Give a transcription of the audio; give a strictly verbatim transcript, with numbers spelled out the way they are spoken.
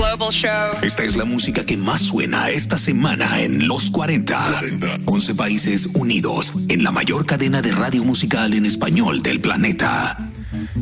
Global Show. Esta es la música que más suena esta semana en Los cuarenta. cuarenta. once países unidos en la mayor cadena de radio musical en español del planeta.